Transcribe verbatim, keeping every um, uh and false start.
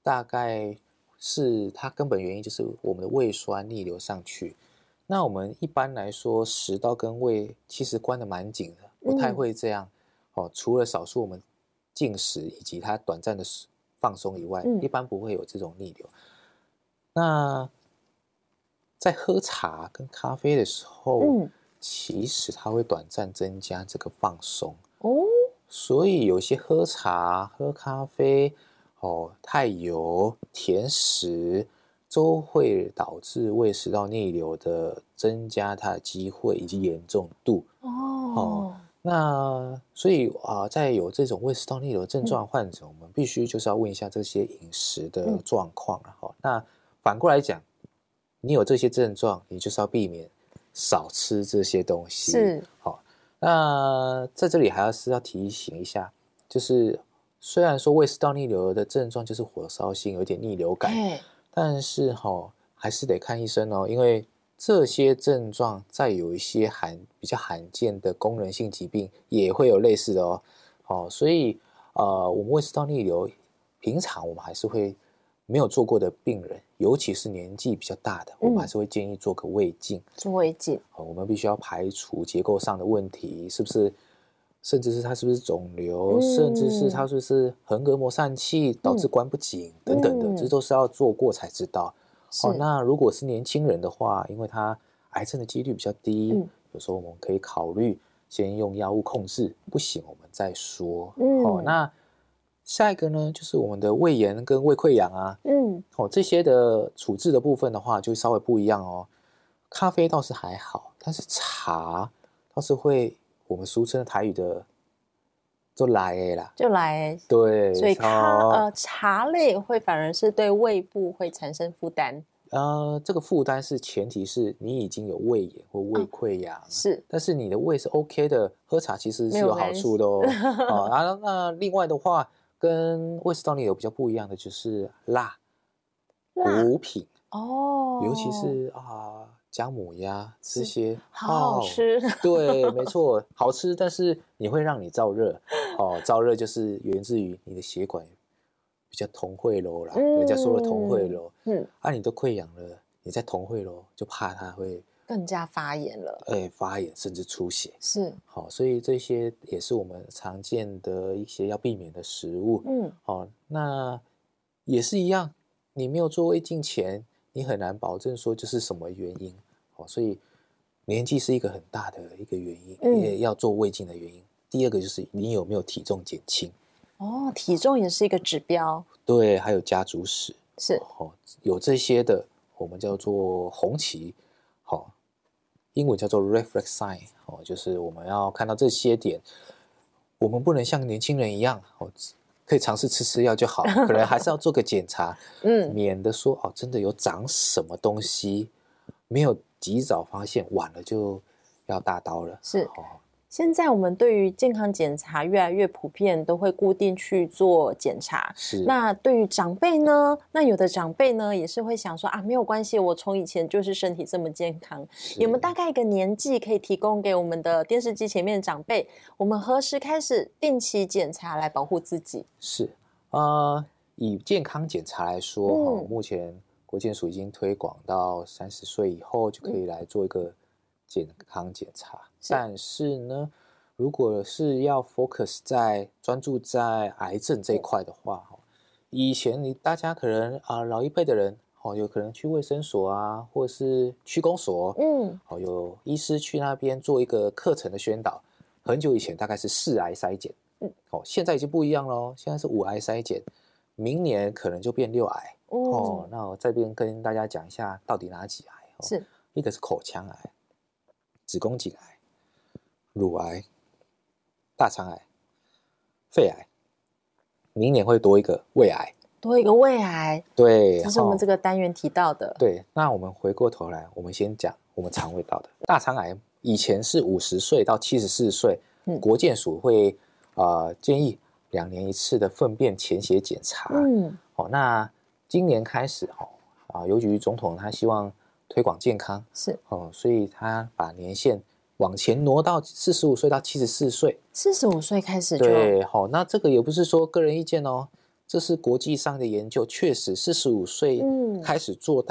大概是它根本原因就是我们的胃酸逆流上去。那我们一般来说食道跟胃其实关得蛮紧的，不太会这样、嗯哦、除了少数我们进食以及它短暂的放松以外、嗯、一般不会有这种逆流。那在喝茶跟咖啡的时候、嗯、其实它会短暂增加这个放松哦，所以有些喝茶喝咖啡哦，太油甜食都会导致胃食道逆流的增加它的机会以及严重度 哦, 哦那所以啊、呃，在有这种胃食道逆流症状患者、嗯、我们必须就是要问一下这些饮食的状况了、嗯哦、那反过来讲，你有这些症状，你就是要避免少吃这些东西。 是， 好、哦，那在这里还要是要提醒一下，就是虽然说胃食道逆流的症状就是火烧心，有点逆流感，但是哈、哦、还是得看医生哦，因为这些症状在有一些罕比较罕见的功能性疾病也会有类似的哦。哦，所以呃，我们胃食道逆流，平常我们还是会没有做过的病人，尤其是年纪比较大的，我们还是会建议做个胃镜。 做胃镜， 哦，我们必须要排除结构上的问题，是不是？甚至是它是不是肿瘤、嗯，甚至是它是不是横膈膜疝气导致关不紧、嗯、等等的，这都是要做过才知道。哦，那如果是年轻人的话，因为他癌症的几率比较低、嗯，有时候我们可以考虑先用药物控制，不行我们再说。嗯，哦，那下一个呢，就是我们的胃炎跟胃溃疡啊，嗯，哦，这些的处置的部分的话，就稍微不一样哦。咖啡倒是还好，但是茶倒是会。我们俗称的台语的就来了啦， 就来， 对， 所以咖呃茶类会反而是对胃部会产生负担。 呃，这个负担是前提是你已经有胃炎或胃溃疡、啊， 是， 但是你的胃是 OK 的，喝茶其实是有好处的哦。啊，啊，那另外的话，跟胃食道逆流比较不一样的就是辣、补品哦，尤其是啊。姜母鸭这些好好吃、哦， 对，没错，好吃，但是你会让你燥热，哦，燥热就是源自于你的血管比较同汇楼啦、嗯，人家说的同汇楼，嗯，啊，你都溃疡了，你在同汇楼就怕它会更加发炎了， 哎，发炎甚至出血， 是， 好、哦，所以这些也是我们常见的一些要避免的食物，嗯，好、哦，那也是一样，你没有做胃镜前。你很难保证说就是什么原因，哦，所以年纪是一个很大的一个原因，嗯、也要做胃镜的原因。第二个就是你有没有体重减轻， 哦，体重也是一个指标， 对，还有家族史是， 哦，有这些的，我们叫做红旗，好、哦，英文叫做 red flag sign，哦，就是我们要看到这些点，我们不能像年轻人一样，哦。可以尝试吃吃药就好，可能还是要做个检查，嗯，免得说哦，真的有长什么东西，没有及早发现，晚了就要大刀了。 是，哦，现在我们对于健康检查越来越普遍，都会固定去做检查。 是， 那对于长辈呢？那有的长辈呢，也是会想说啊，没有关系，我从以前就是身体这么健康。有没有大概一个年纪可以提供给我们的电视机前面的长辈？我们何时开始定期检查来保护自己？ 是，呃，以健康检查来说，哈、嗯哦，目前国健署已经推广到三十岁以后就可以来做一个健康检查。嗯、但是呢，如果是要 focus 在专注在癌症这一块的话，哈、嗯，以前你大家可能啊、呃、老一辈的人，哦，有可能去卫生所啊，或者是区公所，嗯，哦，有医师去那边做一个课程的宣导。很久以前大概是四癌筛检。哦，现在已经不一样了，现在是五癌筛检，明年可能就变六癌。哦，哦，那我这边跟大家讲一下，到底哪几癌？哦、 是一个是口腔癌、子宫颈癌、乳癌、大肠癌、肺癌，明年会多一个胃癌， 多一个胃癌。 对， 这是我们这个单元提到的。 哦、对，那我们回过头来，我们先讲我们肠胃道的大肠癌，以前是五十岁到七十四岁，嗯，国健署会。呃，建议两年一次的粪便潜血检查。嗯，好、哦，那今年开始，哦，啊，邮局总统他希望推广健康， 是哦，所以他把年限往前挪到四十五岁到七十四岁。 四十五岁开始就对，好、哦，那这个也不是说个人意见哦， 这是国际上的研究，确实四十五岁开始做